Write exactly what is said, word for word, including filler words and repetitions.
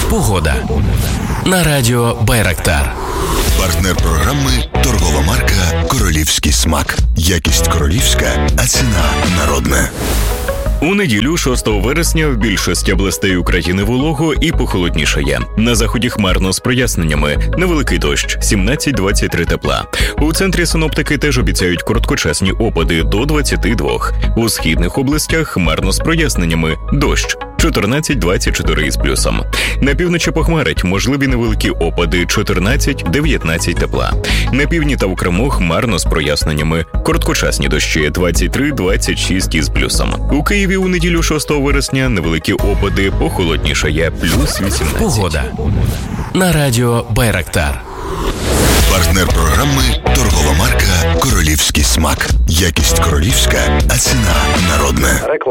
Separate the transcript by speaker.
Speaker 1: Погода на радіо Байрактар.
Speaker 2: Партнер програми – торгова марка «Королівський смак». Якість королівська, а ціна народна.
Speaker 3: У неділю, шостого вересня, в більшості областей України волого і похолоднішає. На заході хмарно з проясненнями. Невеликий дощ – сімнадцять двадцять три тепла. У центрі синоптики теж обіцяють короткочасні опади до двадцяти двох. У східних областях хмарно з проясненнями. Дощ – чотирнадцять двадцять чотири із плюсом. На півночі похмарить, можливі невеликі опади – чотирнадцять дев'ятнадцять тепла. На півдні та в Криму хмарно з проясненнями. Короткочасні дощі – двадцять три двадцять шість із плюсом. У Києві у неділю шостого вересня невеликі опади, похолоднішає, плюс вісімнадцять.
Speaker 1: Погода на радіо Байрактар.
Speaker 2: Партнер програми – торгова марка «Королівський смак». Якість королівська, а ціна народна.